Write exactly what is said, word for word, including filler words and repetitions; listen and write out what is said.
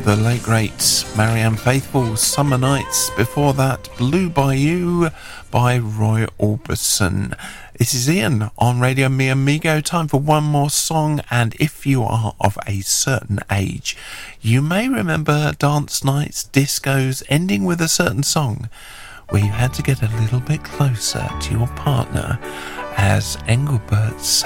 the late great Marianne Faithfull's Summer Nights. Before that, Blue Bayou by Roy Orbison. This is Ian on Radio Mi Amigo. Time for one more song, and if you are of a certain age, you may remember dance nights, discos, ending with a certain song where you had to get a little bit closer to your partner, as Engelbert